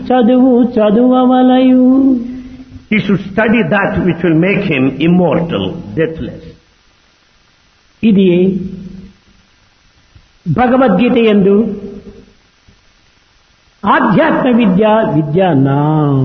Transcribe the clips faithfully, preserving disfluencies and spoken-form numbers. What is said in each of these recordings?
చదువు చదువవలయు. He should study that which will make him immortal, deathless. ఇది భగవద్గీత యందు ఆధ్యాత్మ విద్య విద్యానాం,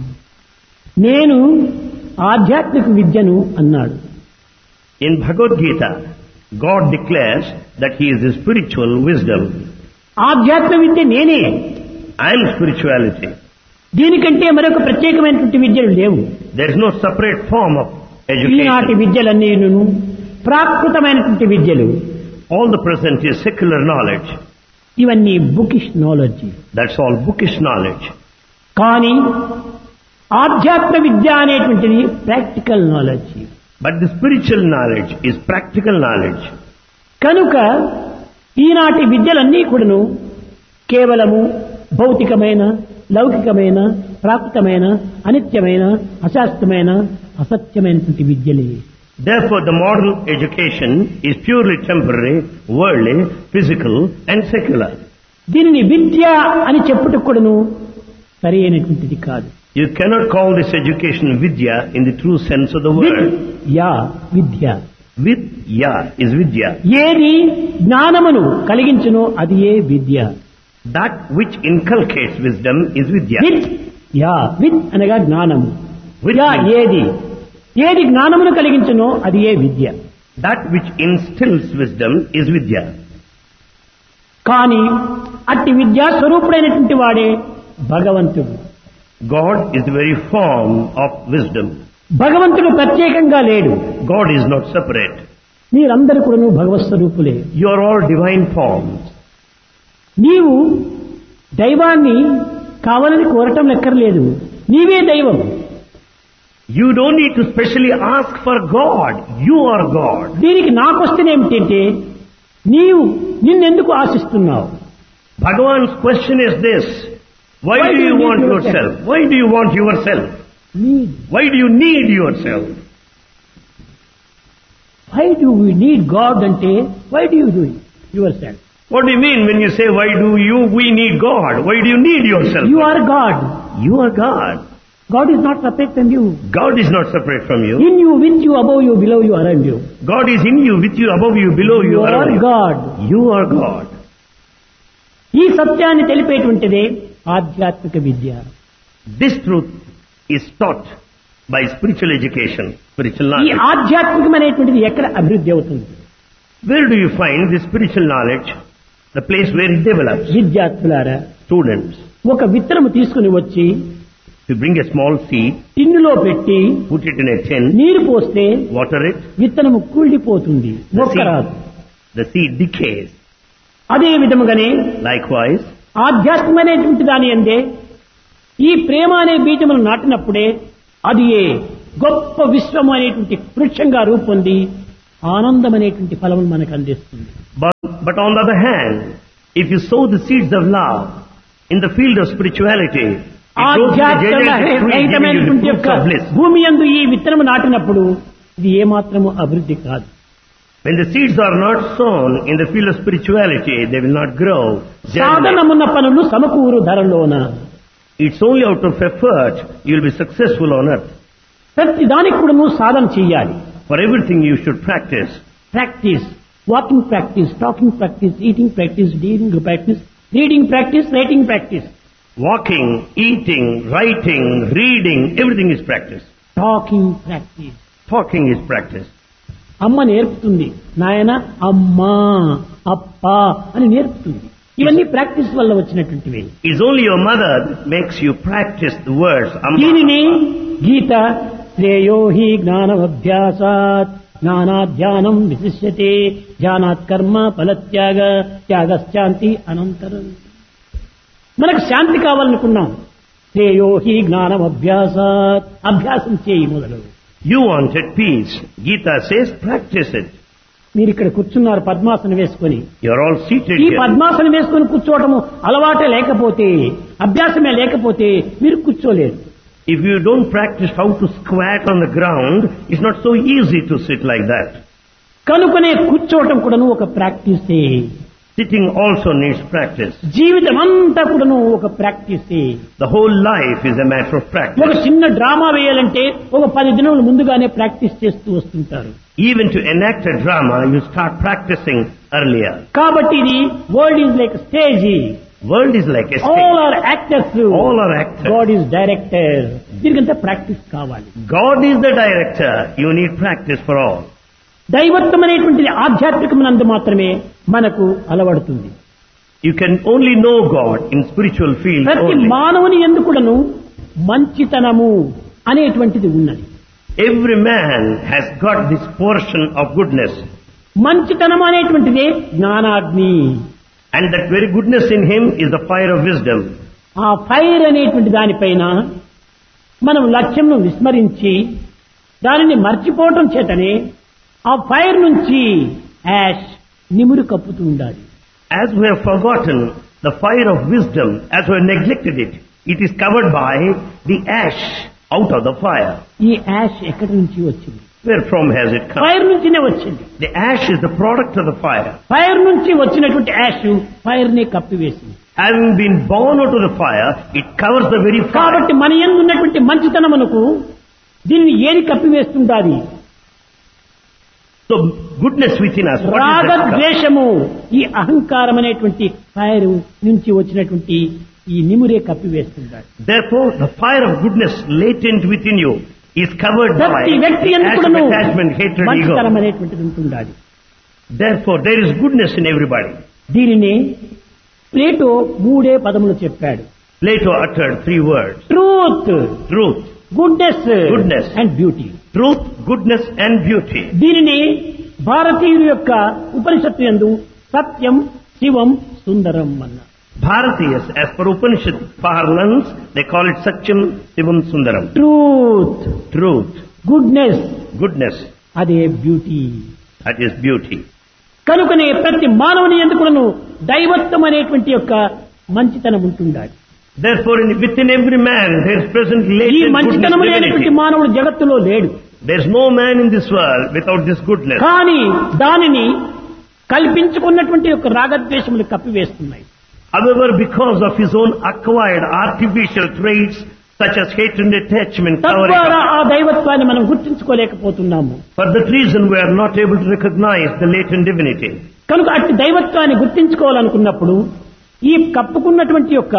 నేను ఆధ్యాత్మిక విద్యను అన్నాడు. In Bhagavad Gita, God declares that He is the spiritual wisdom. ఆధ్యాత్మ విద్య నేనే. I am spirituality. దీనికంటే మరొక ప్రత్యేకమైనటువంటి విద్యలు లేవు. There is no separate form of ఈనాటి education. విద్యలన్నీను ప్రాకృతమైనటువంటి విద్యలు. All the present is secular knowledge. ఇవన్నీ bookish knowledge. That's all bookish knowledge. కానీ ఆధ్యాత్మ విద్య అనేటువంటిది practical knowledge. But the spiritual knowledge is practical knowledge. కనుక ఈనాటి విద్యలన్నీ కూడాను కేవలము భౌతికమైన, లౌకికమైన, ప్రాకృతమైన, అనిత్యమైన, అశాస్త్రమైన, అసత్యమైనటువంటి విద్యలే. Therefore, the modern education is purely temporary, worldly, physical and secular. దీనిని విద్య అని చెప్పుటకు కూడాను సరి అయినటువంటిది కాదు. You cannot call this education vidya in the true sense of the word. Yeah Vidya. Vidya is vidya. ఏది జ్ఞానమును కలిగించునో అది ఏ విద్య. That which inculcates wisdom is vidya. With yeah with అనగా జ్ఞానము. With యా means ఏది ఏది జ్ఞానమును కలిగించునో అది ఏ విద్య. that which instills wisdom is vidya. కానీ అట్టి విద్యా స్వరూపుడైనటువంటి వాడే భగవంతుడు. God is the very form of wisdom. భగవంతుడు ప్రత్యేకంగా లేడు. God is not separate. మీరందరూ కూడా భగవత్ స్వరూపులే. You are all divine forms. నీవు దైవాన్ని కావాలని కోరటం లెక్కర్లేదు. నీవే దైవం. You don't need to specially ask for God. You are God. దీనికి నాకొస్తేనేమిటంటే నీవు నిన్నెందుకు ఆశిస్తున్నావు? Bhagavan's question is this. Why, Why do you want yourself? yourself? Why do you want yourself? Need. Why do you need yourself? Why do we need God అంటే why do you do it yourself? What do you mean when you say, why do you, we need God? Why do you need yourself? You are God. You are God. God is not separate from you. God is not separate from you. In you, with you, above you, below you, around you. God is in you, with you, above you, below you, You around are you. God. You are God. ఈ సత్యాన్ని తెలిపేటువంటిదే ఆధ్యాత్మిక విద్య. This truth is taught by spiritual education, spiritual ఈ knowledge. ఆధ్యాత్మికమైనటువంటిది ఎక్కడ అభివృద్ధి అవుతుంది? Where do you find this spiritual knowledge? The place where it develops. విద్యార్థులారా, Students, ఒక విత్తనము తీసుకుని వచ్చి you bring a small seed, టిన్నులో పెట్టి put it in a tin, నీరు పోస్తే water it, విత్తనము కూలిపోతుంది, the మొక్క seed, రాదు. the seed decays. అదే విధముగానే Likewise, ఆధ్యాత్మికమైనటువంటి దాని అందే ఈ ప్రేమ అనే బీజమును నాటినప్పుడే అది ఏ గొప్ప విశ్వం అనేటువంటి వృక్షంగా రూపొంది ఆనందం అనేటువంటి ఫలమును మనకు అందిస్తుంది. but, but on the other hand, if you sow the seeds of love in the field of spirituality, it grows into a gigantic tree giving you the ఆధ్యాత్మికమైనటువంటి fruits యొక్క of bliss. భూమి యందు ఈ విత్తనము నాటినప్పుడు ఇది ఏమాత్రము అభివృద్ధి కాదు. When the seeds are not sown in the field of spirituality, they will not grow. germinate. సాధనమున్న పనులు సమకూరు ధరలోన. It's only out of effort you will be successful on earth. ప్రతి దానికి కూడా నువ్వు సాధన చేయాలి. For everything you should practice. Practice, walking practice, talking practice, eating practice, dealing practice, reading practice, writing practice. Walking, eating, writing, reading, everything is practice. Talking practice. Talking is practice. అమ్మ నేర్పుతుంది, నాయన అమ్మా అప్పా అని నేర్పుతుంది. ఇవన్నీ ప్రాక్టీస్ వల్ల వచ్చినటువంటివి. It's only your mother that makes you practice the words. Amma. దీనిని గీత శ్రేయో హి జ్ఞానమభ్యాసాత్ జ్ఞానాధ్యానం విశిష్యతే ధ్యానాత్ కర్మ ఫలత్యాగ త్యాగశాంతి అనంతరం. మనకు శాంతి కావాలనుకున్నాం, శ్రేయో హి జ్ఞానమభ్యాసాత్ అభ్యాసం చేయి మొదలు. You wanted peace. Gita says practice it. మీరు ఇక్కడ కూర్చున్నారు పద్మాసనం వేసుకొని. You're all seated ఈ here. పద్మాసనం వేసుకొని కూర్చోవటము అలవాటే లేకపోతే, అభ్యాసమే లేకపోతే మీరు కూర్చోలేరు. If you don't practice how to squat on the ground, it's not so easy to sit like that. కనుకనే కూర్చోవటం కూడాను ఒక ప్రాక్టీసే. Sitting also needs practice. జీవితం అంతా కూడాను ఒక practice. The whole life is a matter of ఒక practice. చిన్న డ్రామా వేయాలంటే ఒక పది దినములు ముందుగానే ప్రాక్టీస్ చేస్తూ వస్తుంటారు. Even to enact a drama, you start practicing earlier. కాబట్టి ఇది world is like stage. World is like a all stage. Are actors. All are actors. God is director. దీనికంతా ప్రాక్టీస్ కావాలి. God is the director. You need practice for all. దైవత్వం అనేటువంటిది ఆధ్యాత్మికమునందు మాత్రమే మనకు అలవడుతుంది. You can only know God in spiritual field ప్రతి only. మానవుని ఎందుకుడను మంచితనము అనేటువంటిది ఉన్నది. Every man has got this portion of goodness. మంచితనం అనేటువంటిదే జ్ఞానాగ్ని. And that very goodness in him is the fire of wisdom. ఆ ఫైర్ అనేటువంటి దానిపైన మనం లక్ష్యంను విస్మరించి దానిని మర్చిపోవటం చేతనే ఆ ఫైర్ నుంచి యాష్ నిమురు కప్పుతూ ఉండాలి. As we have forgotten the fire of wisdom, as we have neglected it, it is covered by the ash out of the fire. ఈ యాష్ ఎక్కడి నుంచి వచ్చింది? Where from has it come? Fire నుంచినే వచ్చింది. The ash is the product of the fire. Fire నుంచి వచ్చినటువంటి ash fire ని కప్పివేసింది. Having been born out of the fire, it covers the very fire. కాబట్టి మన యందు ఉన్నటువంటి మంచితనమునకు దీనిని ఏది కప్పివేస్తుండాలి? So goodness within us, what is that? రాగద్వేషము, ఈ అహంకారం అనేటువంటి ఫైర్ నుంచి వచ్చినటువంటి ఈ నిమురే కప్పివేస్తుండాలి. Therefore, the fire of goodness latent within you is covered by ప్రతి వ్యక్తి the ash of ఎందుకును attachment, hatred, మంచితనం ego. అనేటువంటిది ఉంటుండాలి. Therefore, there is goodness in everybody. దీనిని ప్లేటో మూడే పదములు చెప్పాడు. Plato uttered three words. Truth, Truth, goodness, Goodness. And beauty. truth, goodness and beauty. దీనిని భారతీయుల యొక్క ఉపనిషత్తు యందు సత్యం, శివం, సుందరం అన్న. Bharatiyas, as per Upanishad parlance, they call it Satyam, Sivam, Sundaram. Truth, Truth, goodness, goodness, అదే బ్యూటీ. that is beauty. కనుకనే ప్రతి మానవుని ఎందుకును దైవత్వం అనేటువంటి యొక్క మంచితనం ఉంటుండాలి. Therefore, in, within every man, there is present ఈ latent goodness, మంచితనం అనేటువంటి divinity. మానవుడు జగత్తులో లేడు. There is no man in this world without this goodness. కానీ దానిని కల్పించుకున్నటువంటి యొక్క రాగద్వేషములు కప్పివేస్తున్నాయి. However, because of his own acquired artificial traits, such as hatred and attachment, covering తద్వారా up. ఆ దైవత్వాన్ని మనం గుర్తించుకోలేకపోతున్నాము. For that reason, we are not able to recognize the latent divinity. కనుక అట్టి దైవత్వాన్ని గుర్తించుకోవాలనుకున్నప్పుడు ఈ కప్పుకున్నటువంటి యొక్క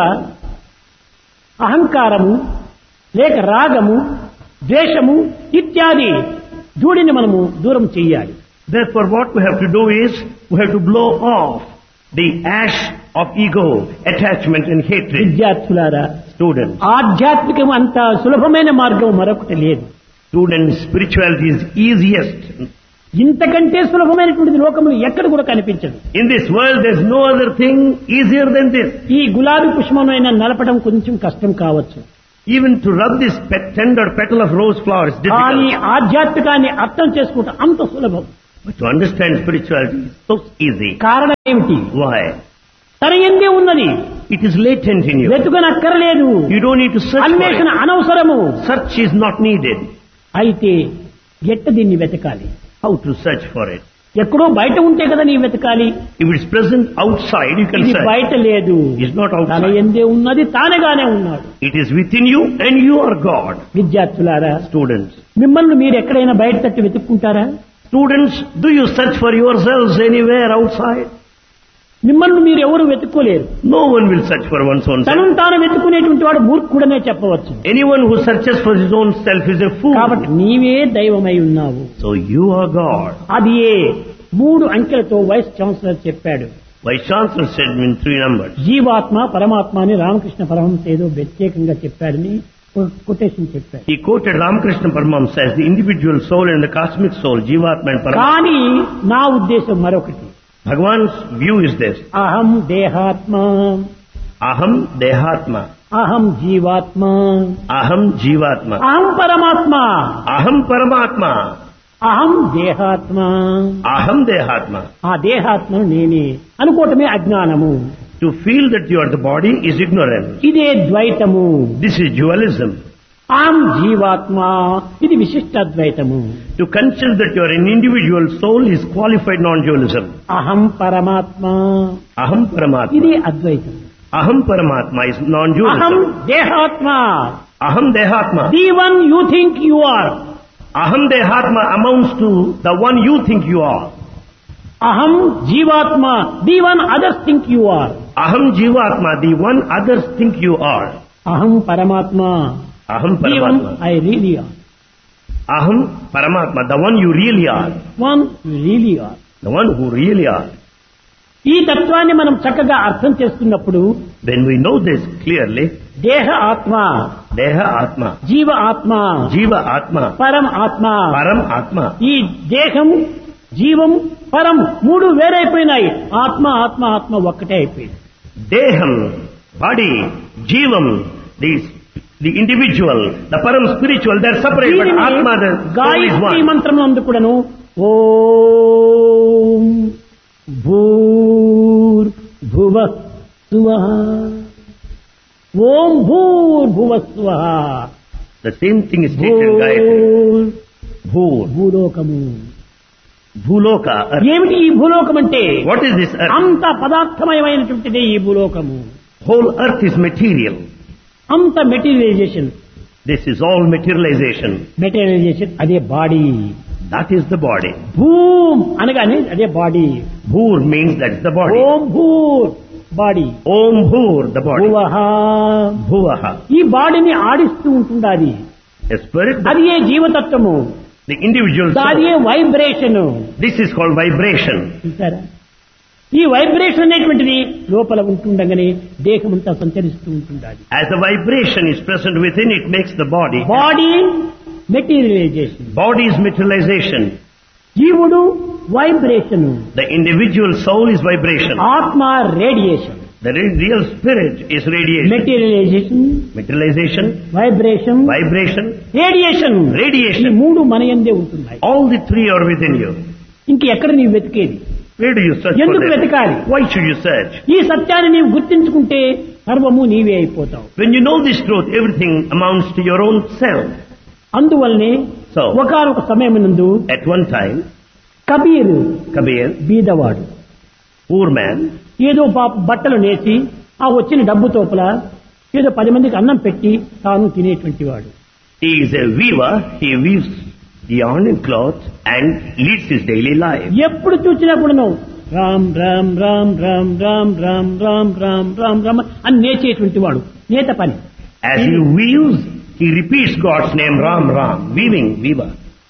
అహంకారము లేక రాగము, ద్వేషము ఇత్యాది జూడిని మనము దూరం చెయ్యాలి. Therefore, what we have to do is, we have to blow off the ash of ego, attachment and hatred. విద్యార్థులారా, Students, ఆధ్యాత్మికం అంత సులభమైన మార్గం మరొకటి లేదు. students, spirituality is easiest. ఇంతకంటే సులభమైనటువంటి లోకములు ఎక్కడ కూడా కనిపించదు. In this world, there is no other thing easier than this. ఈ గులాబీ పుష్పమైన నలపడం కొంచెం కష్టం కావచ్చు. Even to rub this pet, tender petal of rose flower is కానీ difficult. ఆధ్యాత్మికాన్ని అర్థం చేసుకోవటం అంత సులభం. But to understand spirituality is so easy. కారణం ఏమిటి? Why? తన ఎందే ఉన్నది, It is latent in you. వెతుకనక్కరలేదు, You don't need to search for అన్వేషణ it. అనవసరము. Search is not needed. అయితే ఎట్ట దీన్ని వెతకాలి? How to search for it? ఎక్కడో బయట ఉంటే కదా నీ వెతకాలి. If it's present outside, you can ఇది search. బయట లేదు, It's not తన outside. ఎందే ఉన్నది, తానుగానే ఉన్నాడు. It is within you and you are God. విద్యార్థులారా, Students. మిమ్మల్ని మీరు ఎక్కడైనా బయట తట్టి వెతుక్కుంటారా? Students, do you search for yourselves anywhere outside? మిమ్మల్ని మీరు ఎవరు వెతుక్కోలేరు. No one will search for one's own self. తనను తాను వెతుక్కునేటువంటి వాడు మూర్ఖుడనే చెప్పవచ్చు. Anyone who searches for his own self is a fool. కాబట్టి నీవే దైవమై ఉన్నావు. So you are God. అది ఏ మూడు అంకెలతో వైస్ ఛాన్సలర్ చెప్పాడు. Vice Chancellor said in three numbers. జీవాత్మ, పరమాత్మ అని రామకృష్ణ పరమహంస ఏదో ప్రత్యేకంగా చెప్పాడని కొటేషన్ చెప్పాడు. He quoted Ramakrishna Paramahamsa as the individual soul and the cosmic soul, Jivatma and Paramatma. కానీ నా ఉద్దేశం మరొకటి. Bhagavan's view is this. అహం దేహాత్మ, Aham Dehatma. అహం జీవాత్మ, Aham Jivatma. అహం పరమాత్మ, Aham Paramatma. అహం దేహాత్మ. Aham Dehatma. ఆ దేహాత్మను నేనే అనుకోవటమే అజ్ఞానము. To feel that you are the body is ignorance. ఇదే ద్వైతము. This is dualism. అహం జీవాత్మ, ఇది విశిష్టాద్వైతము. To consider that you are an individual soul is qualified non-dualism. అహం పరమాత్మ, Aham Paramatma. ఇది అద్వైతం. Aham Paramatma is అహం non-dualism. దేహాత్మ, Aham Dehatma. The one you think you are. Aham Dehatma amounts to the one you think you are. అహం జీవాత్మ, the one others think you are. Aham Jivatma, the one others think you are. అహం పరమాత్మ, Aham the one Paramatma. I really are. Aham Paramatma, the one you really are. One really are. The one who really are. ఈ తత్వాన్ని మనం చక్కగా అర్థం చేసుకున్నప్పుడు When we know this clearly, దేహ ఆత్మ, Deha Atma, జీవ ఆత్మ, Jiva Atma, పరం ఆత్మ, Param Atma. ఈ దేహం జీవం పరం మూడు వేరైపోయినాయి. ఆత్మ ఆత్మ ఆత్మ ఒక్కటే అయిపోయింది. Deham, body, Jivam, the, the individual, the Param spiritual, they are separate, but Atma, the soul is Gayatri one. మంత్రం నందు కూడాను ఓం భూర్ భువ స్వః, ఓం భూర్ భువ స్వః, The same thing is stated in Gayatri. భూర్ Bhoor, భూలోకము. Bhuloka, earth. ఏమిటి ఈ భూలోకం అంటే? What is this earth? అంత పదార్థమయమైనటువంటిదే ఈ భూలోకము. Whole earth is material. అంత materialisation. This is all materialization. Materialisation అదే body. That is the body. Boom అనగానే అదే body. Bhoor means that's the body. Om భూర్ body. Om Bhoor, the body. భువః, Bhuvaha, ఈ బాడీని ఆడిస్తూ ఉంటుండాలి. a spirit, అది ఏ జీవతత్వము, the individual అది ఏ soul. Vibration. This is called vibration. చూసారా, ఈ వైబ్రేషన్ అనేటువంటిది లోపల ఉంటుండగానే దేహం అంతా సంచరిస్తూ ఉంటుండాలి. As the vibration is present within, it makes the body. Body materialisation, Body is materialization. జీవుడు vibration, The individual soul is vibration. ఆత్మ radiation. The re- real spirit is radiation. Materialisation, Materialization, vibration, vibration, radiation. ఈ radiation. మూడు మన యందే ఉంటున్నాయి. All the three are within you. ఇంక ఎక్కడ నీవు వెతికేది? Where do you search for ఎందుకు them? వెతకాలి? Why should you search? ఈ సత్యాన్ని నీవు గుర్తించుకుంటే సర్వము నీవే అయిపోతావు. When you know this truth, everything amounts to your own self. అందువల్లనే So, ఒకానొక సమయమునందు at one time, Kabir Kabir, బీదవాడు, poor man, ఏదో పాప బట్టలు నేసి ఆ వచ్చిన డబ్బు తోపల ఏదో పది మందికి అన్నం పెట్టి తాను తినేటువంటి వాడు. he is a weaver, he weaves yarn and cloth and leads his daily life. ఎప్పుడు చూసినా కూడాను రామ్ రామ్ రామ్ రామ్ రామ్ రామ్ రామ్ రామ్ రామ్ రామ్ అని నేచేటువంటి వాడు. నేత పని. As he weaves, he repeats God's name, Ram Ram, weaving, weaver.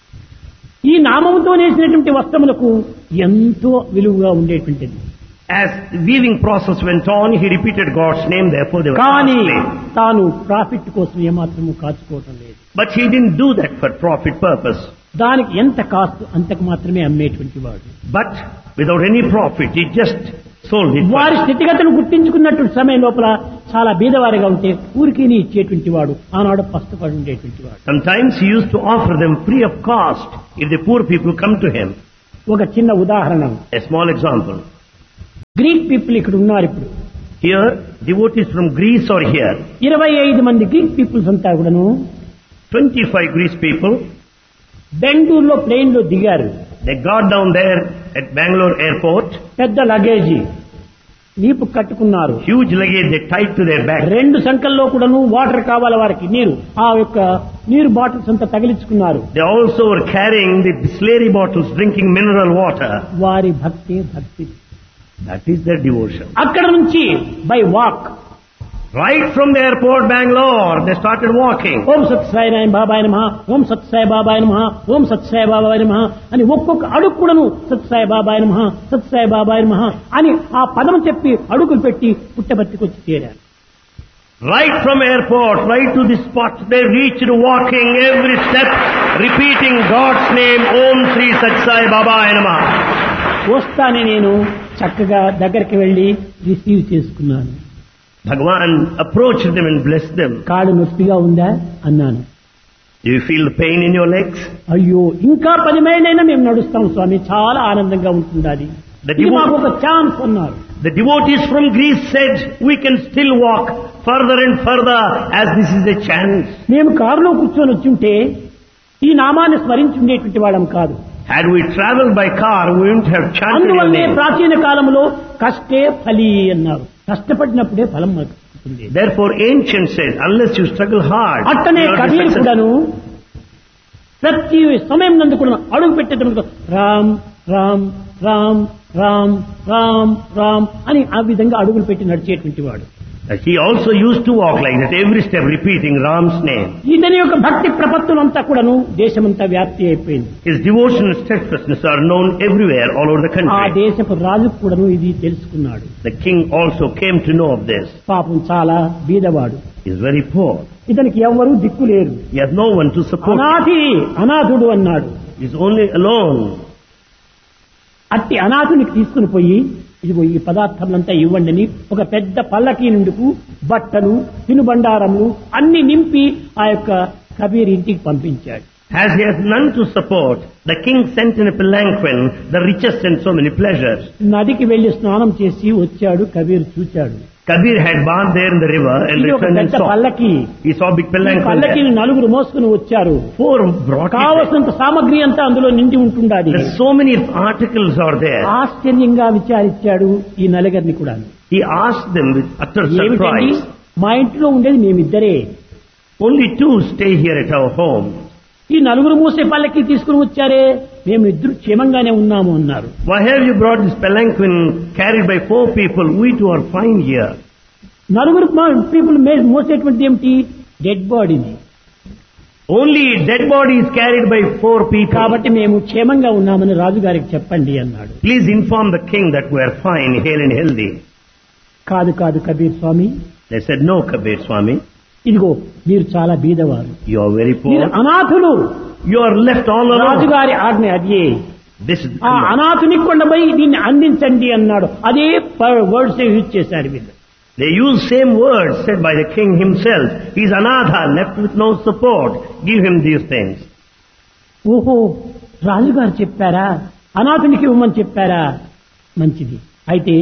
ఈ నామముతో నేసినటువంటి వస్త్రములకు ఎంతో విలువగా ఉండేటువంటిది. As the weaving process went on, he repeated God's name, therefore they were కానీ costly. తాను ప్రాఫిట్ కోసం ఏమాత్రము కాచుకోవటం లేదు. But he didn't do that for profit purpose. దానికి ఎంత కాస్ట్ అంతకు మాత్రమే అమ్మేటువంటి వాడు. But without any profit, he just sold it. వారి for- స్థితిగతులు గుర్తించుకున్నటువంటి సమయం లోపల చాలా బీదవారిగా ఉంటే ఊరికి ఇచ్చేటువంటి వాడు ఆనాడు పస్తుపడి ఉండేటువంటి వాడు. Sometimes he used to offer them free of cost if the poor people come to him. ఒక చిన్న ఉదాహరణ, A small example. Greek people ఇక్కడ ఉన్నారు. ఇప్పుడు Here, devotees from Greece are here. ఇరవై ఐదు మంది గ్రీక్ పీపుల్స్ అంతా కూడాను twenty-five Greece people. బెంగళూరులో ప్లేన్ లో దిగారు. They got down there at Bangalore airport. పెద్ద లగేజీ వీపు కట్టుకున్నారు. Huge luggage they tied to their back. రెండు సంఖ్యల్లో కూడాను వాటర్ కావాలి వారికి, నీరు. ఆ యొక్క నీరు బాటిల్స్ అంతా తగిలించుకున్నారు. They also were carrying the slurry bottles, drinking mineral water. వారి భక్తి భక్తి. That is their devotion. అక్కడ నుంచి by walk Right from the airport, Bangalore, they started walking. ఓం సత్ సాయి నారాయణ బాబాయ్ నమః, ఓం సత్ సాయి బాబాయ్ నమః, ఓం సత్ సాయి బాబాయ్ నమః అని ఒక్కొక్క అడుగు కూడాను సత్ సాయి బాబాయ్ నమః, సత్ సాయి బాబాయ్ నమః అని ఆ పదం చెప్పి అడుగులు పెట్టి పుట్టబర్తికి వచ్చి చేరారు. Right from airport, right to the spot, they reached walking every step, repeating God's name, Om Sri Sat Sai Baba Namah. వస్తానే నేను చక్కగా దగ్గరికి వెళ్లి రిసీవ్ చేసుకున్నాను. Bhagavan approached them and blessed them. కాడు నొప్పిగా ఉందా అన్నాను. Do you feel the pain in your legs? అయ్యో ఇంకా పది మైళ్ళైనా మేము నడుస్తాం స్వామి, చాలా ఆనందంగా ఉంటుంది అది. The ఇది devo- మాకు ఒక ఛాన్స్ అన్నారు. The devotees from Greece said, we can still walk further and further as this is a chance. మేము కారులో కూర్చొని వచ్చుంటే ఈ నామాన్ని స్మరించుండేటువంటి వాళ్ళం కాదు. Had we traveled by car, we wouldn't have chanted your అందువల్లే name. ప్రాచీన కాలంలో కష్టే ఫలి అన్నారు. కష్టపడినప్పుడే ఫలం వస్తుంది. Therefore ancient said, unless you struggle hard, అట్టనే you will not be Kabir successful. కూడాను ప్రతి సమయం నందు కూడా అడుగు పెట్టేటప్పుడు రామ్ రామ్ రామ్ రామ్ రామ్ రామ్ అని ఆ విధంగా అడుగులు పెట్టి నడిచేటువంటి వాడు. He also used to walk like that, every step repeating Ram's name. ఇతని యొక్క భక్తి ప్రపత్తులంతా కూడాను దేశమంతా వ్యాప్తి అయిపోయింది. His devotion and steadfastness are known everywhere, all over the ఆ country. దేశపు రాజు కూడాను ఇది తెలుసుకున్నాడు. The king also came to know of this. పాపం చాలా బీదవాడు. He is very poor. ఇతనికి ఎవ్వరూ దిక్కు లేరు. He has no one to support him. అనాథి అనాథుడు అన్నాడు. He is only alone. అట్టి అనాథునికి తీసుకుని పోయి ఇదిగో ఈ పదార్థములంతా ఇవ్వండి అని ఒక పెద్ద పల్లకీ నుండుకు బట్టలు తినుబండారములు అన్ని నింపి ఆ యొక్క కబీర్ ఇంటికి పంపించాడు. As he has none to support, the king sent in a palanquin the richest and so many pleasures. నదికి వెళ్లి స్నానం చేసి వచ్చాడు. కబీర్ చూచాడు. Kabir had bathed there in the river and ఇది ఒక returned and పెద్ద saw. పల్లకి. He saw big palanquin పల్లకిని there. నలుగురు మోసుకుని వచ్చారు. Four brought it. కావలసినంత సామగ్రి అంతా అందులో నిండి ఉంటుండాలి. There so many articles are there. ఆశ్చర్యంగా విచారించాడు ఈ నలుగురిని కూడా. He asked them with utter ఏమిటండి surprise. మా ఇంట్లో ఉండేది మేమిద్దరే. Only two stay here at our home. ఈ నలుగురు మూసే పల్లకి తీసుకుని వచ్చారే మేము ఇద్దరు క్షేమంగానే ఉన్నాము అన్నారు. Why have you brought this palanquin carried by four people? We two are fine here. నలుగురు పీపుల్ మోసేటువంటి ఏమిటి? డెడ్ బాడీని. Only dead body is carried by four people. కాబట్టి మేము క్షేమంగా ఉన్నామని రాజుగారికి చెప్పండి అన్నాడు. Please inform the king that we are fine, hale and healthy. కాదు కాదు కబీర్ స్వామి, They said, no, Kabir Swami, ఇదిగో మీరు చాలా బీదవారు, you are very మీరు poor. అనాథులు. You are left all alone. రాజుగారి ఆజ్ఞ అదే. This is ఆ అనాథునికి కొండపోయి దీన్ని అందించండి అన్నాడు. అదే వర్డ్స్ యూజ్ చేశారు వీళ్ళు. They use same words said by the king himself. He is anatha, left with no support. Give him these things. ఓహో, రాజుగారు చెప్పారా? అనాథునికి ఇవ్వమని చెప్పారా? మంచిది. అయితే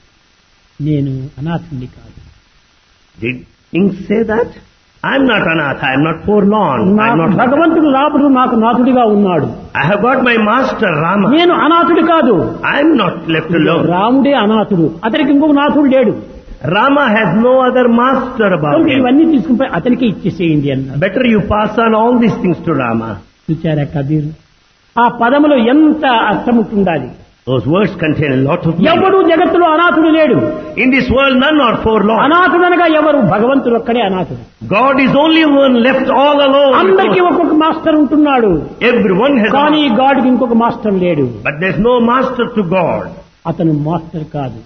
నేను అనాథుని కాదు. Did king say that? I am not anatha, I am not forlorn. I am నాకు not. భగవంతుడు రాముడు నాకు నాథుడిగా ఉన్నాడు. I have got my master Rama. నేను అనాథుడు కాదు. I am not left alone. రాముడే అనాథుడు, అతనికి ఇంకొక నాథుడు లేడు. Rama has no other master about కనుక him. ఇవన్నీ తీసుకుని పోయి అతనికి ఇచ్చేసేయండి అన్నాడు. Better you pass on all these things to Rama. చూచారా కబీర్, ఆ పదములో ఎంత అర్థం ఉంటుండాలి. Those words contain a lot of meaning. ఎవడు జగత్తులో అనాథుడు లేడు. In this world none are forlorn. అనాథుడనగా ఎవరు? భగవంతుడు ఒక్కడే అనాథుడు. God is only one left all alone. అందరికీ ఒక్కొక్క మాస్టర్ ఉంటున్నాడు. Everyone has a కానీ master. గాడ్కి ఇంకొక మాస్టర్ లేడు. But there's no master to God. అతను మాస్టర్ కాదు,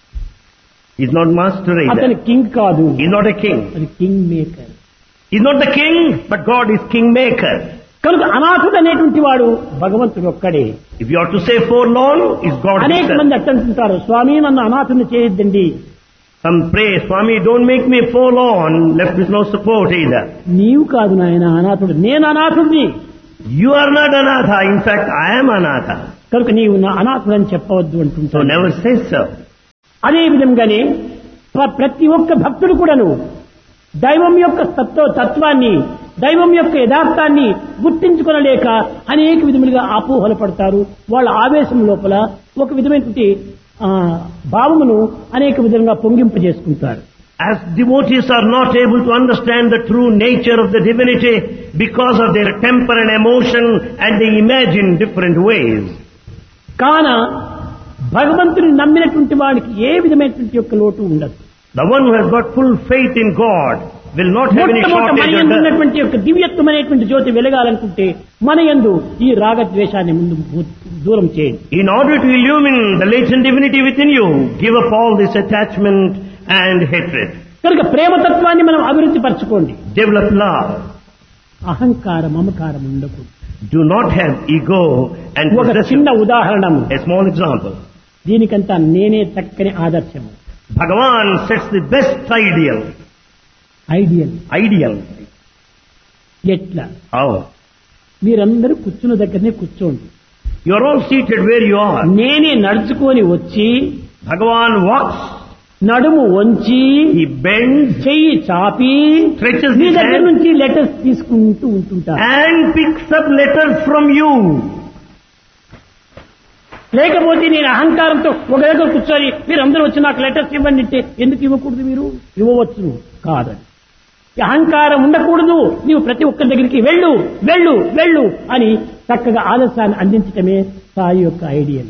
He's not master అతను either. కింగ్ కాదు, He's not a king. అది king maker. He's not the king, but God is king maker. కనుక అనాథుడు అనేటువంటి వాడు భగవంతుడు ఒక్కడే. If you are to say forlorn, is God అనేక himself. మంది అట్టంటుంటారు, స్వామి నన్ను అనాథుని చేయొద్దండి. Some pray, Swami, don't make me forlorn, left with no support either. నీవు కాదు నాయన అనాథుడు, నేను అనాథుడిని. You are not anatha. In fact, I am anatha. కనుక నీవు నా అనాథుడు అని చెప్పవద్దు So అంటుంటాను. never say so. అదే విధంగానే ప్ర- ప్రతి ఒక్క భక్తుడు కూడాను దైవం యొక్క తత్వ తత్వాన్ని దైవం యొక్క యథార్థాన్ని గుర్తించుకొనలేక అనేక విధములుగా అపోహలు పడతారు. వాళ్ళ ఆవేశం లోపల ఒక విధమైనటువంటి ఆ, భావమును అనేక విధంగా పొంగింపజేసుకుంటారు. As devotees are not able to understand the true nature of the divinity because of their temper and emotion, and they imagine different ways. కాన భగవంతుని నమ్మినటువంటి వాడికి ఏ విధమైనటువంటి యొక్క లోటు ఉండదు. The one who has got full faith in God will not have any మొట్టమొదట మన shortage యందు of that. ఉన్నటువంటి యొక్క దివ్యత్వమైనటువంటి జ్యోతి వెలగాలనుకుంటే మన యందు ఈ రాగద్వేషాన్ని ముందు భూ- దూరం చేయండి. In order to illumine the latent divinity within you, give up all this attachment and hatred. కనుక ప్రేమతత్వాన్ని మనం అభివృద్ధి పరచుకోండి. Develop love. అహంకారం మమకారం ఉండకూడదు. Do not have ego and ఒక possession. చిన్న ఉదాహరణము, A small example. దీనికంతా నేనే చక్కని ఆదర్శము. Bhagavan sets the best ideal. Ideal Ideal. ఎట్లా? How? మీరందరూ కూర్చున్న దగ్గరనే కూర్చోండి. You are all seated where you are. నేనే నడుచుకొని వచ్చి Bhagavan walks, నడుము వంచి he bends, చెయ్యి చాపి stretches నీ his దగ్గర hand నుంచి లెటర్స్ తీసుకుంటూ ఉంటుంటారు. and picks up letters from you. లేకపోతే నేను అహంకారంతో ఒక దగ్గర కూర్చొని మీరందరూ వచ్చి నాకు లెటర్స్ ఇవ్వండి అంటే ఎందుకు ఇవ్వకూడదు? మీరు ఇవ్వవచ్చు కాదని. ఈ అహంకారం ఉండకూడదు, నీవు ప్రతి ఒక్కరి దగ్గరికి వెళ్ళు వెళ్ళు వెళ్ళు అని చక్కగా ఆలస్యాన్ని అందించటమే సాయి యొక్క ఐడియల్.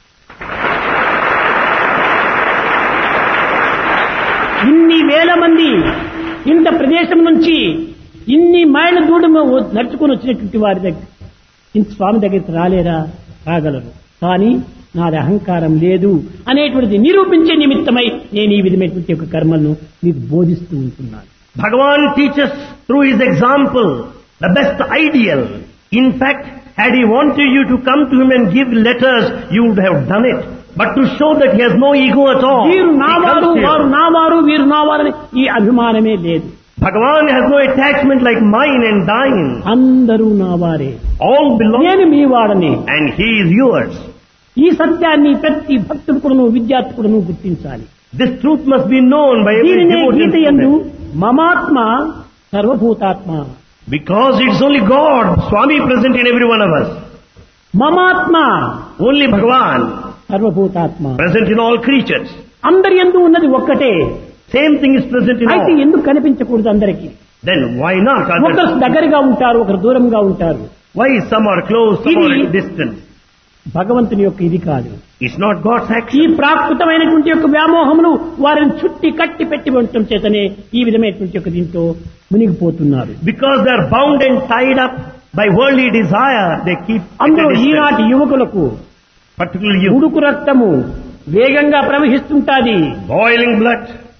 ఇన్ని వేల మంది ఇంత ప్రదేశం నుంచి ఇన్ని మైళ్ళ దూరం నడుచుకొని వచ్చినటువంటి వారి దగ్గర ఇంత స్వామి దగ్గరికి రాలేరా? రాగలరు. కానీ నాది అహంకారం లేదు అనేటువంటిది నిరూపించే నిమిత్తమై నేను ఈ విధమైనటువంటి యొక్క కర్మలను మీకు బోధిస్తూ ఉంటున్నాను. Bhagavan teaches through his example the best ideal. In fact, had he wanted you to come to him and give letters, you would have done it. But to show that he has no ego at all, వీరు he నావారు comes వారు here. నావారు వీరు నావారని ఈ అభిమానమే లేదు. Bhagavan has no attachment like mine and thine. అందరూ నావారే, All belong నేను మీ వాడని. and he is yours. ఈ సత్యాన్ని ప్రతి భక్తుడు కూడాను విద్యార్థి కూడాను గుర్తించాలి. This truth must be known by every దీనినే devotee గీత and యందు student. మమాత్మ సర్వభూతాత్మ, Because it's only God, Swami present in every one of us. మమాత్మ Only Bhagavan సర్వభూతాత్మ, present in all creatures. అందరి యందు ఉన్నది ఒక్కటే. Same thing is present in అయితే all. ఎందుకు కనిపించకూడదు అందరికీ? Then why not ఒకరు others? దగ్గరగా ఉంటారు, ఒకరు దూరంగా ఉంటారు. Why some are close, some are ఇది- distant? భగవంతుని యొక్క ఇది కాదు. It's not God's ఈ action. ప్రాకృతమైనటువంటి యొక్క వ్యామోహములు వారిని చుట్టి కట్టి పెట్టి ఉండటం చేతనే ఈ విధమైనటువంటి యొక్క దీంతో మునిగిపోతున్నారు. Because they are bound and tied up by worldly desire, they keep at a అందులో distance. ఈనాటి యువకులకు Particularly you, ఉడుకు రక్తము వేగంగా ప్రవహిస్తుంటాది. boiling blood.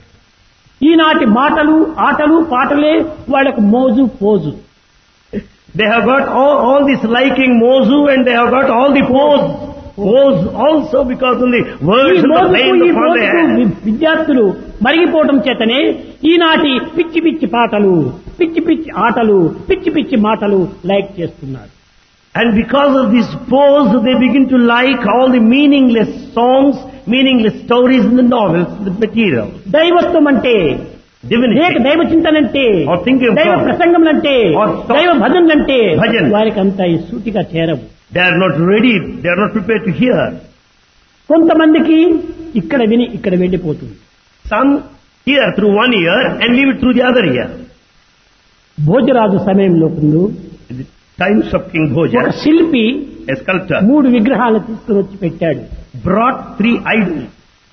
ఈనాటి మాటలు ఆటలు పాటలే వాళ్ళకు మోజు pose. They have got all, all this liking mozu and they have got all the pose. Pose also because of the ఈ words and the మోజుకు planes ఈ upon their మోజుకు head. వి- విద్యార్థులు మరిగిపోవటం చేతనే ఈనాటి పిచ్చి పిచ్చి పాటలు, పిచ్చి పిచ్చి ఆటలు, పిచ్చి పిచ్చి మాటలు లైక్ చేస్తున్నారు. And because of this pose, they begin to like all the meaningless songs, meaningless stories in the novels, the material. దైవత్వం అంటే Divinity. లేక దైవ చింతనంటే Or thinking of దైవ God. ప్రసంగములంటే Or talk. దైవ భజనలంటే భజన. వారికి అంత ఈ సూటిగా చేరవు. They are not ready, they are not prepared to hear. కొంతమందికి ఇక్కడ విని ఇక్కడ వెళ్ళిపోతుంది. Some hear through one ear and leave it through the other ear. Bhojaraju సమయంలో ముందు In the times of King ఒక Bhoja, శిల్పి a sculptor మూడు విగ్రహాలు తీసుకుని వచ్చి పెట్టాడు. brought three idols.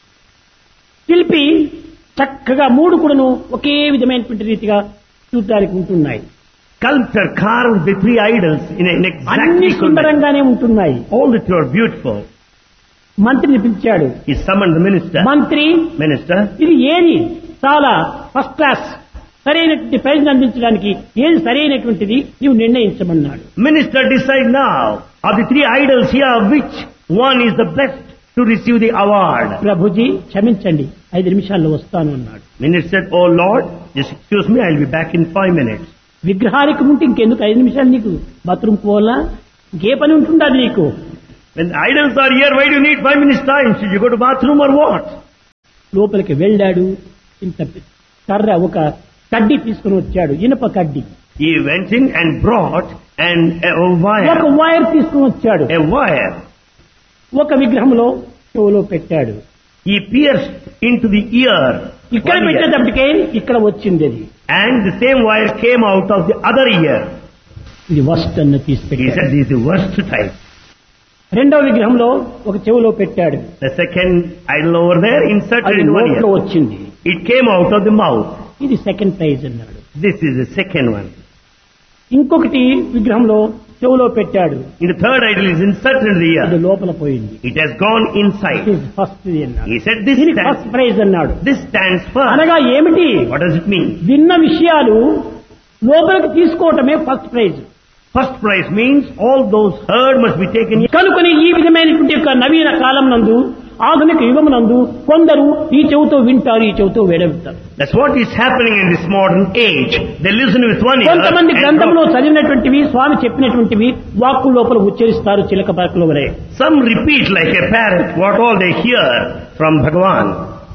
శిల్పి చక్కగా మూడు కూడాను ఒకే విధమైనటువంటి రీతిగా చూడడానికి ఉంటున్నాయి. Sculptor carved the three idols in an అన్ని exactly equal manner. సుందరంగానే ఉంటున్నాయి. All the three are beautiful. మంత్రిని పిలిచాడు. He summoned the minister. మంత్రి, Minister, ఇది ఏది చాలా ఫస్ట్ క్లాస్ సరైనటువంటి ప్రైజ్ అందించడానికి ఏది సరైనటువంటిది నీవు నిర్ణయించమన్నాడు. Minister, decide now. Of the three idols here, which one is the best to receive the award? Prabhuji క్షమించండి, ఐదు నిమిషాల్లో వస్తాను అన్నాడు. Minister said, oh Lord, just excuse me, I'll be back in five minutes. విగ్రహానికి ముందు ఇంకెందుకు ఐదు నిమిషాలు? నీకు బాత్రూమ్ పోవాలా? ఇంకే పని ఉంటుండదు నీకు? When the idols are here, why do you need five minutes time? Should you go to bathroom or what? లోపలికి వెళ్ళాడు. ఇంత కర్ర ఒక కడ్డీ తీసుకుని వచ్చాడు, ఇనుప కడ్డీ. He went in and brought an, a, a ఒక wire, వైర్ తీసుకుని వచ్చాడు. a wire. ఒక విగ్రహంలో చెవులో పెట్టాడు. He pierced into the ear, ఇక్కడ one ear, పెట్టేటప్పటికే ఇక్కడ వచ్చింది అది. and the same wire came out of the other ear. ఇది వస్ట్ అన్న తీసి He పెట్టాడు. said, this is the worst type. రెండో విగ్రహంలో ఒక చెవులో పెట్టాడు. The second idol over there inserted అది in one నోట్లో ear. వచ్చింది. It came out of the mouth. ఇది సెకండ్ ప్రైజ్ అన్నాడు. This is the second one. ఇంకొకటి విగ్రహంలో చెవులో పెట్టాడు. In the third idol is inserted in the అది ear. లోపల పోయింది. It has gone inside. First అన్నాడు. He said, this దీనికి ఫస్ట్ stands, ప్రైజ్ అన్నాడు. this stands first. అనగా ఏమిటి? What does it mean? విన్న విషయాలు లోపలికి తీసుకోవటమే first prize. First prize means all those heard must be taken. కనుకొని ఈ విధమైనటువంటి యొక్క నవీన కాలం నందు ఆధునిక యుగమునందు కొందరు ఈ చెవుతో వింటారు, ఈ చెవుతో వేడవిస్తారు. That's what is happening in this modern age. They listen with one ear. కొంతమంది and గ్రంథంలో drop. చదివినటువంటివి స్వామి చెప్పినటువంటివి వాక్కు లోపల ఉచ్చరిస్తారు చిలక పలకల వలె. Some repeat like a parrot what all they hear from Bhagavan.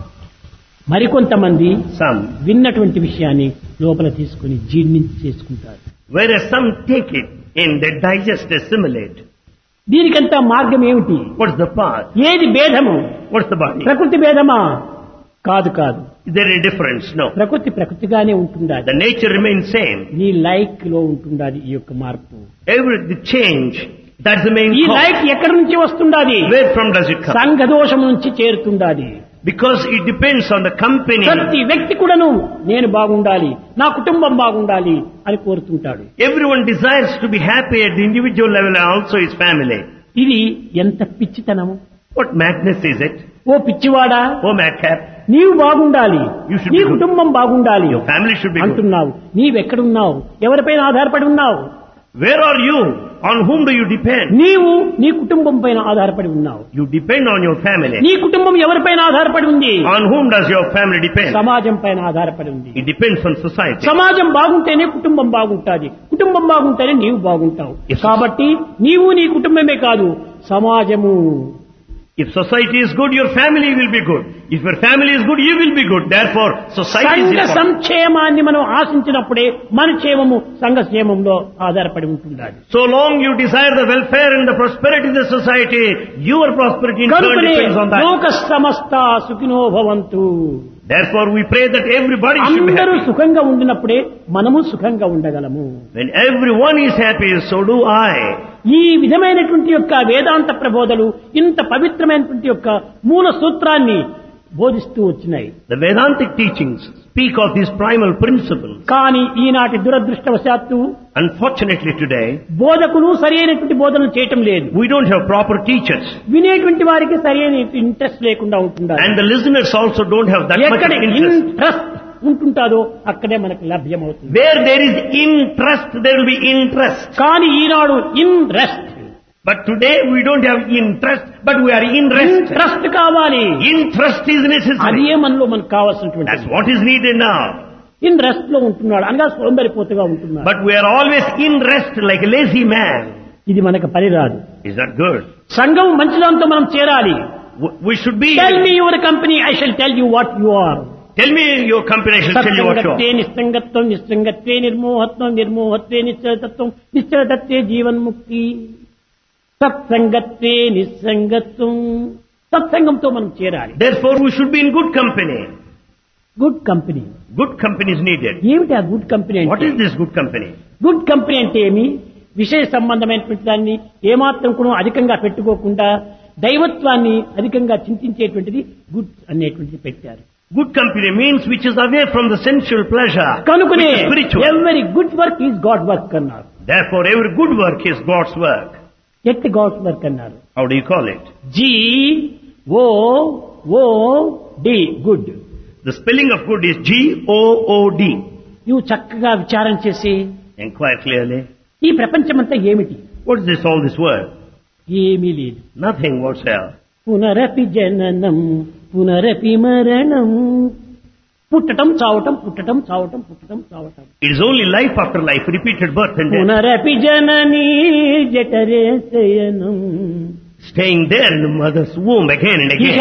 మరికొంతమంది Some. విన్నటువంటి విషయాన్ని లోపల తీసుకుని జీర్ణించి చేసుకుంటారు. Whereas some take it in, they digest, assimilate. దీనికంతా మార్గం ఏమిటి? What's the path? ఏది భేదము? What's the body? ప్రకృతి భేదమా? కాదు కాదు. Is there any difference? No. ప్రకృతి ప్రకృతిగానే ఉంటుండాలి. The nature remains same. నీ లైక్ లో ఉంటుండాలి ఈ యొక్క మార్పు. Every the change, that's the main ఈ cause. లైక్ ఎక్కడి నుంచి వస్తుండాలి? Where from does it come? సంఘ దోషం నుంచి చేరుతుండాలి. Because it depends on the company. ప్రతి వ్యక్తి కూడాను నేను బాగుండాలి, నా కుటుంబం బాగుండాలి అని కోరుతుంటాడు. Everyone desires to be happy at the individual level and also his family. ఇది ఎంత పిచ్చితనము! What madness is it? Oh పిచ్చివాడా, Oh madcap, నీవు బాగుండాలి, You should నీ be good. కుటుంబం బాగుండాలి your family should be good. అంటున్నావు. నీవెక్కడున్నావు? ఎవరిపైన ఆధారపడి ఉన్నావు? Where are you? On whom do you depend? నీవు నీ కుటుంబం పైన ఆధారపడి ఉన్నావు. You depend on your family. నీ కుటుంబం ఎవరిపైన ఆధారపడి ఉంది? On whom does your family depend? సమాజం పైన ఆధారపడి ఉంది. It depends on society. సమాజం బాగుంటేనే కుటుంబం బాగుంటుంది, కుటుంబం బాగుంటేనే నీవు బాగుంటావు. Yes. కాబట్టి నీవు నీ కుటుంబమే కాదు, సమాజము. If society is good, your family will be good. If your family is good, you will be good. Therefore, society is సంఘ important. సంక్షేమాన్ని మనం ఆశించినప్పుడే మన క్షేమము సంఘ క్షేమంలో ఆధారపడి ఉంటుండాలి. So long you desire the welfare and the prosperity of the society, your prosperity in turn కనుకనే depends on that. లోక సమస్త సుఖినో భవంతు. Therefore, we pray that everybody should be అందరూ happy. సుఖంగా ఉండినప్పుడే మనము సుఖంగా ఉండగలము. When everyone is happy, so do I. ఈ విధమైనటువంటి యొక్క వేదాంత ప్రబోధలు ఇంత పవిత్రమైనటువంటి యొక్క మూల సూత్రాన్ని బోధిస్తూ వచ్చినాయి. The Vedantic teachings speak of these primal principles. కానీ ఈనాటి దురదృష్టవశాత్తు Unfortunately today, బోధకులు సరైనటువంటి బోధనలు చేయటం లేదు. we don't have proper teachers. వినేటువంటి వారికి సరైన ఇంట్రెస్ట్ లేకుండా ఉంటుండాలి. And the listeners also don't have that much ఎక్కడ of interest. ఇంట్రెస్ట్ ఉంటుంటాదో అక్కడే మనకు లభ్యమవుతుంది. Where there is interest, there will be interest. కానీ ఈనాడు in rest, But today we don't have interest, but we are in rest. Interest కావాలి. Interest is necessary. అదే మనలో మనకు కావాల్సినటువంటి. That's what is needed now. In rest లో ఉంటున్నాడు అనగా సోంబరిపోతుగా ఉంటున్నాడు. But we are always in rest like a lazy man. ఇది మనకు పని రాదు. Is that good? సంఘం మంచిదాంతో మనం చేరాలి. W- We should be. Tell me your company, I shall tell you what you are. Tell me your company, I shall tell you what you సత్సంగత్వే are. నిస్సంగత్వం, నిస్సంగత్వే నిర్మోహత్వం, నిర్మోహత్వే నిశ్చలతత్వం, నిశ్చలతత్వే జీవన్ముక్తి. సత్సంగత్వే నిస్సంగత్వం. సత్సంగంతో మనం చేరాలి. Therefore we should be in good company. Good company. Good company is needed. ఏమిటి ఆ good company What అంటే? is this good company? Good company అంటే ఏమి? విషయ సంబంధమైనటువంటి దాన్ని ఏమాత్రం కూడా అధికంగా పెట్టుకోకుండా దైవత్వాన్ని అధికంగా చింతించేటువంటిది గుడ్ అనేటువంటిది పెట్టారు. Good company means which is away from the sensual pleasure, కనుకనే which is spiritual. ఎవరి good work is God work అన్నారు. Therefore every good work is God's work. ఎట్టి గాడ్ వర్క్ అన్నారు. How do you call it? G oh O D good. The spelling of good is G O O D. నువ్వు చక్కగా విచారం చేసి Inquire clearly. ఈ ప్రపంచమంతా ఏమిటి? What is this, all this world? ఏమీ లేదు. Nothing whatsoever. పునరపి జననం పునరపి మరణం. పుట్టటం చావటం, పుట్టటం చావటం, పుట్టటం చావటం. It is only life after life, repeated birth and death. పునరపి జననీ జఠరే శయనం. Staying there in the mother's womb again and again.